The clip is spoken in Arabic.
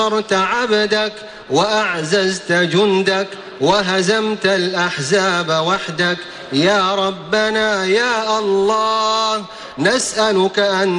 نصرت عبدك وأعززت جندك وهزمت الأحزاب وحدك. يا ربنا يا الله، نسألك أن